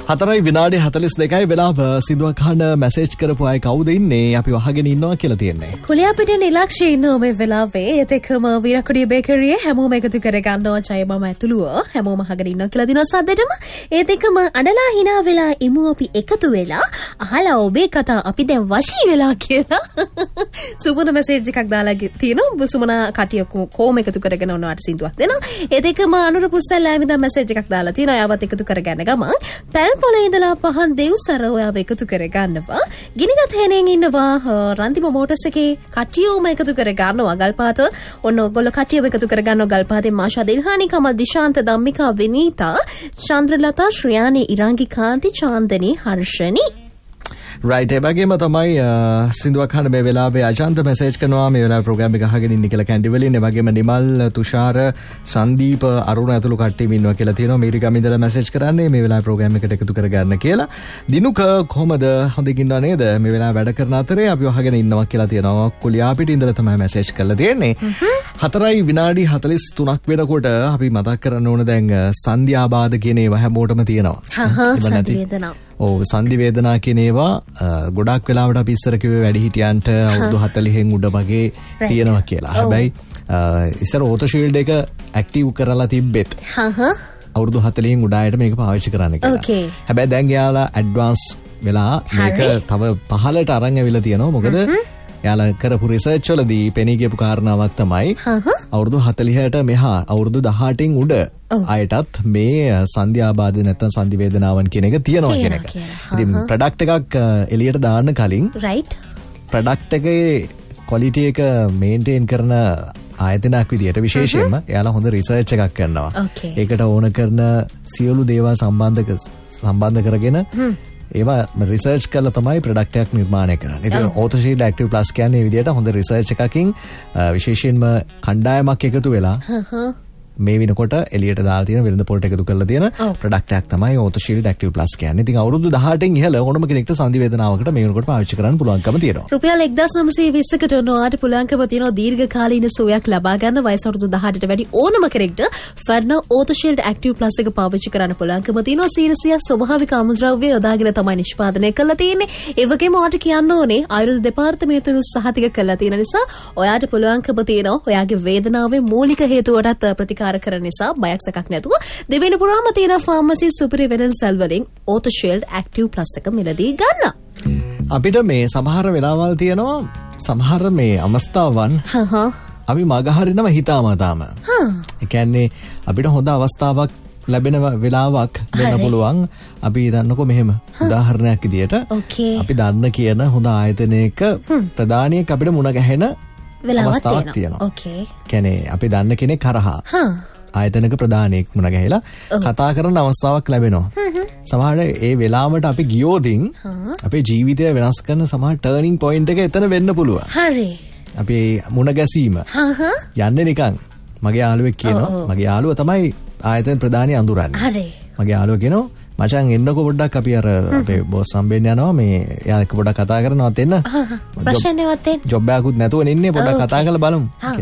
4 විනාඩි 42යි වෙලාව. සිදුවක් අහන්න මැසේජ් කරපු අය කවුද ඉන්නේ? අපි අහගෙන ඉන්නවා කියලා තියන්නේ. කුලියාපිට නිලක්ෂය ඉන්නවා මේ වෙලාවේ. ඒත් එක්කම වීරකුඩිය බේකරියේ හැමෝම එකතු කර ගන්නවා චය මම ඇතුළුව. හැමෝම අහගෙන ඉන්නවා කියලා දිනවා සද්දෙටම. ඒත් එක්කම අඬලා hina වෙලා ඉමු අපි එකතු වෙලා අහලා ඔබේ කතා අපි දැන් වශී වෙලා කියලා. සුමන මැසේජ් එකක් දාලා තියෙනවා. සුමන කටිය කොහොම එකතු කරගෙන උනාට සින්දුවක් දෙනවා. ඒත් එක්කම අනුර පුස්සල්ලා ඇවිදා මැසේජ් එකක් දාලා තියෙනවා. යාවත් එකතු කරගන්න ගමන් පැල්පොලේ ඉඳලා පහන් දෙව්සර ඔයාව එකතු කරගන්නවා. ගිනිගත් හේනෙන් ඉන්නවා රන්දිම මෝටර්ස් එකේ කටියෝම එකතු කරගන්නවා. ගල්පාත ඔන්න ඔයගොල්ලෝ කටියම එකතු කරගන්නවා. ගල්පාතේ මාෂා දිල්හානි කමල් දිශාන්ත ධම්මිකා විනීතා චන්ද්‍රලතා ශ්‍රියානි ඉරංගි කාන්ති චාන්දනි හර්ෂණි රයිට් ඒ වගේම තමයි සින්දුවක් අහන්න මේ වෙලාවේ අජන්ත මැසේජ් කරනවා මේ වෙලාවේ ප්‍රෝග්‍රෑම් එක අහගෙන ඉන්න කියලා කැන්ඩි වලින් ඒ වගේම නිමල් තුෂාර සංදීප අරුණ ඇතුළු කට්ටියම ඉන්නවා කියලා තියෙනවා මේරිකම ඉඳලා මැසේජ් කරන්නේ මේ වෙලාවේ ප්‍රෝග්‍රෑම් එකට එකතු කරගන්න කියලා දිනුක කොහමද හොඳින් ඉන්නව නේද මේ වෙලාව වැඩ කරන අතරේ අපි අහගෙන ඉන්නවා කියලා තියෙනවා කුලියාපිට ඉඳලා තමයි මැසේජ් කරලා තියෙන්නේ 4 විනාඩි 43ක් වෙනකොට අපි මතක් කරන්න ඕන දැන් සංධ්‍යාබාධ කියන ඒවා හැමෝටම තියෙනවා සංධි වේදනා කියන ඒවා ගොඩක් වෙලාවට අපි ඉස්සර කිව්වේ වැඩිහිටියන්ට අවුරුදු 40න් උඩ වගේ තියෙනවා කියලා. හැබැයි ඉස්සර ඕටෝ ෂීල්ඩ් එක ඇක්ටිව් කරලා තිබ්බෙත් අවුරුදු 40න් උඩ අයට මේක පාවිච්චි කරන්න කියලා. හැබැයි දැන් යාලා ඇඩ්වාන්ස් වෙලා මේක තව පහලට අරන් ඇවිල්ලා තියෙනවා. මොකද යාලා කරපු රිසර්ච් වලදී පෙනී ගියපු කාරණාවක් තමයි අවුරුදු 40ට මෙහා අවුරුදු 18න් උඩ අයටත් මේ සංධ්‍යාබාධ නැත්නම් සංධි වේදනාවන් කියන එක තියෙනවා කියන එක. ඉතින් ප්‍රොඩක්ට් එකක් එළියට දාන්න කලින් ප්‍රොඩක්ට් එකේ ක්වොලිටි එක මේන්ටේන් කරන ආයතනයක් විදියට විශේෂයෙන්ම එයාලා හොඳ රිසර්ච් එකක් කරනවා. ඒකට ඕන කරන සියලු දේවල් සම්බන්ධ කරගෙන ඒවා රිසර්ච් කරලා තමයි ප්‍රොඩක්ට් එකක් නිර්මාණය කරන්නේ. ඉතින් ඕටෝ ෂීල්ඩ් ඇක්ටිව් ප්ලස් කියන්නේ මේ විදියට හොඳ රිසර්ච් එකකින් විශේෂයෙන්ම කණ්ඩායමක් එකතු වෙලා මේ වෙනකොට එළියට දාලා තියෙන වෙළඳ පොළට එකතු කරලා තියෙන ප්‍රොඩක්ට් එකක් තමයි ඕටෝ ෂීල්ඩ් ඇක්ටිව් ප්ලස් කියන්නේ. ඉතින් අවුරුදු 18න් ඉහළ ඕනම කෙනෙක්ට සංධි වේදනාවකට මේ වෙනකොට පාවිච්චි කරන්න පුළුවන්කම තියෙනවා. රුපියල් 1920කට ඔන්නවාට පුළුවන්කම තියෙනවා දීර්ඝකාලීන සුවයක් ලබා ගන්න වයස අවුරුදු 18ට වැඩි ඕනම කෙනෙක්ට ෆර්නෝ ඕටෝ ෂීල්ඩ් ඇක්ටිව් ප්ලස් එක පාවිච්චි කරන්න පුළුවන්කම තියෙනවා. 100ක් ස්වභාවික අමුද්‍රව්‍ය යොදාගෙන තමයි නිෂ්පාදනය කරලා තියෙන්නේ. ඒ වගේම ඔයාට කියන්න ඕනේ ආයුර්වේද දෙපාර්තමේන්තුවේ සහතික කරලා තියෙන නිසා ඔයාට පුළුවන්කම තියෙනවා ඔයාගේ වේදනාවේ මූලික හේතුවටත් ප්‍රතිකාර කරන නිසා බයක් සැකක් නැතුව දෙවෙනි පුරාම තියෙන ෆාමසි සුපිරි වෙළඳසැල් වලින් ඕටෝ ෂීල්ඩ් ඇක්ටිව් ප්ලස් එක මිලදී ගන්න. අපිට මේ සමහර වෙලාවල් තියෙනවා සමහර මේ අවස්ථාවන් අපි මගහරිනවා හිතාමතාම. ඒ කියන්නේ අපිට හොඳ අවස්ථාවක් ලැබෙන වෙලාවක් වෙන්න පුළුවන්. අපි දන්නකො මෙහෙම උදාහරණයක් විදියට අපි දන්න කියන හොඳ ආයතනයක ප්‍රධානියෙක් අපිට මුණ ගැහෙන අවස්ථාවක් තියෙනවා. කියන්නේ අපි දන්න කෙනෙක් කරහා ආයතනක ප්‍රධානියෙක් මුණ ගැහිලා කතා කරන අවස්ථාවක් ලැබෙනවා. සමහර ඒ වෙලාවට අපි ගියෝදින් අපේ ජීවිතය වෙනස් කරන සමහර ටර්නින් පොයින්ට් එක එතන වෙන්න පුළුවන්. හරි. අපි මුණ ගැසීම යන්නේ නිකන් මගේ යාළුවෙක් කියනවා මගේ යාළුවා තමයි ආයතන ප්‍රධානිය අඳුරන්නේ. හරි. මගේ යාළුවා කියනවා මචං එන්නකො පොඩ්ඩක් අපි අර අපේ බොස් හම්බෙන්න යනවා මේ එයා එක්ක පොඩ්ඩක් කතා කරනවත් එන්න. ප්‍රශ්නේවත් එන්න. ජොබ් එකක් නැතුව ඉන්නේ පොඩ්ඩක් කතා කරලා බලමු.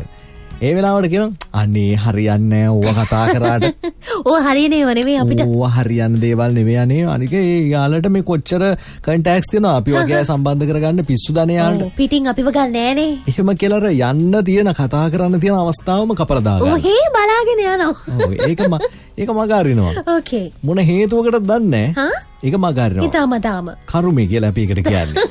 ඒ වෙලාවට කියනවා අනේ හරියන්නේ නැහැ ඕවා කතා කරාට. ඕවා හරියන්නේ නෙවෙයි අපිට. ඕවා හරියන දේවල් නෙවෙයි අනේ අනික ඒ යාළුවට මේ කොච්චර කන්ටැක්ට්ස් තියෙනවා අපි වගේ අය සම්බන්ධ කරගන්න පිස්සු දනේ යාළුවට. පිටින් අපිව ගන්න නෑනේ. එහෙම කියලා යන්න තියෙන කතා කරන්න තියෙන අවස්ථාවම කපලා දාගන්න. ඔහේ බලාගෙන යනවා. ඒක මගහරිනවා. ඕකේ. මොන හේතුවකටද දන්නේ නැහැ. ඒක මගහරිනවා. ඊටම කරුමේ කියලා අපි ඒකට කියන්නේ.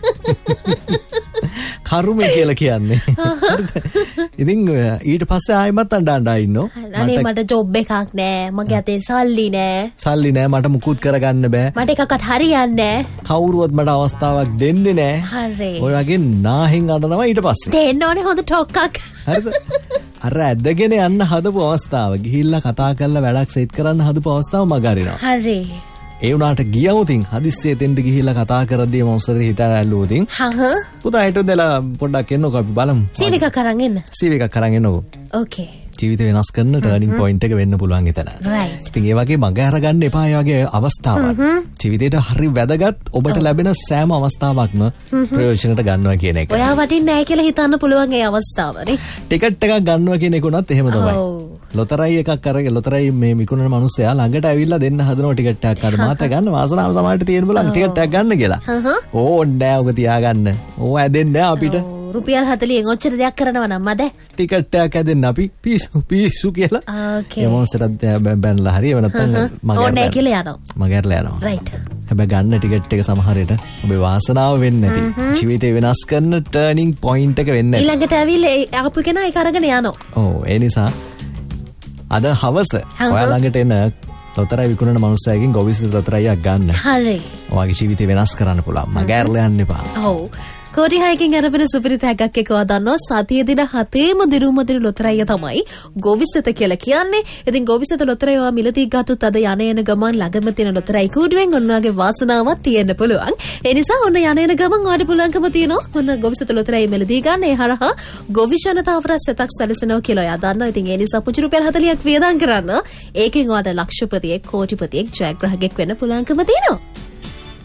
කරුමේ කියලා කියන්නේ. ඉතින් ඊට පස්සේ ආයෙමත් අඬා ඉන්නෝ. අනේ මට ජොබ් එකක් නෑ. මගේ අතේ සල්ලි නෑ. සල්ලි නෑ මට මුකුත් කරගන්න බෑ. මට එකක්වත් හරියන්නේ නෑ. කවුරුවත් මට අවස්ථාවක් දෙන්නේ නෑ. හරි. ඔය වගේ නාහෙන් අඬනවා ඊට පස්සේ. දෙන්න ඕනේ හොඳ ටොක්ක්. හරිද? අර ඇදගෙන යන්න හදපු අවස්ථාව ගිහිල්ලා කතා කරලා වැඩක් සෙට් කරන්න හදපු අවස්ථාව මගහරිනවා. හරි. ඒ වුණාට ගියවුතින් හදිස්සියේ තෙන්ද ගිහිල්ලා කතා කරද්දී මොන්සරේ හිතා ඇල්ලුවුතින් පුතා හිටු දෙලා පොඩ්ඩක් එන්නකෝ අපි බලමු. සීවි එකක් අරන් එන්න. සීවි එකක් අරන් එන්නකෝ. ඕකේ. ජීවිතය වෙනස් කරන ටර්නින් පොයින්ට් එක වෙන්න පුළුවන් එතන. right. ඉතින් ඒ වගේ මග අරගන්න එපා ඒ වගේ අවස්ථාවක්. ජීවිතේට හරි වැදගත් ඔබට ලැබෙන සෑම අවස්ථාවක්ම ප්‍රයෝජනට ගන්නවා කියන එක. ඔයා වටින්නේ නැහැ කියලා හිතන්න පුළුවන් ඒ අවස්ථාවනේ. ටිකට් එකක් ගන්නවා කියන එක උනත් එහෙම තමයි. ලොතරැයි එකක් අරගෙන ලොතරැයි මේ විකුණන මිනිස්සයා ළඟට ඇවිල්ලා දෙන්න හදනවා ටිකට් එකක් අර මාත ගන්න වාසනාව සමාජයට තියෙන බලන්න ටිකට් එකක් ගන්න කියලා. ඕන්නේ නැහැ ඔක තියාගන්න. ඕව ඇදෙන්නේ නැහැ අපිට. රුපියල් 40න් ඔච්චර දෙයක් කරනවා නම් මද ටිකට් එකක් ඇදෙන්න අපි පිස්සු කියලා. ඕකේ. ඒ මොහොතට බැනලා හරි එව නැත්තම් ඕනේ කියලා යනවා. මගහැරලා යනවා. right. හැබැයි ගන්න ටිකට් එක සමහර විට ඔබේ වාසනාව වෙන්නේ නැති. ජීවිතේ වෙනස් කරන ටර්නින් පොයින්ට් එක වෙන්නේ නැති. ඊළඟට ඇවිල්ලා ආපු කෙනා ඒක අරගෙන යනවා. ඔව් ඒ නිසා අද හවස ඔයා ළඟට එන ලොතරැයි විකුණන මනුස්සයෙක්ගෙන් ගොවිසිත ලොතරැයියක් ගන්න. හරි. ඔයාගේ ජීවිතේ වෙනස් කරන්න පුළුවන්. මගහැරලා යන්න එපා. ඔව්. කෝටි 6කින් අරගෙන සුපිරිත හැගක් එකව දන්නවා සතිය දින 7ේම දිරුමදිරු ලොතරැයිය තමයි ගොවිසත කියලා කියන්නේ. ඉතින් ගොවිසත ලොතරැයි ඔයා මිලදී ගත්තොත් අද යන එන ගමන් ළඟම තියෙන ලොතරැයි කූඩුවෙන් ඔන්නවාගේ වාසනාවක් තියෙන්න පුළුවන්. ඒ නිසා ඔන්න යන එන ගමන් ඔයාට පුළුවන්කම තියෙනවා ඔන්න ගොවිසත ලොතරැයි මිලදී ගන්න. ඒ හරහා ගොවිජනතාවට සතක් සැලසෙනවා කියලා ඔයා දන්නවා. ඉතින් ඒ නිසා පුංචි රුපියල් 40ක් වියදම් කරන්න. ඒකෙන් ඔයාට ලක්ෂපතියෙක් කෝටිපතියෙක් ජයග්‍රාහකයෙක් වෙන්න පුළුවන්කම තියෙනවා.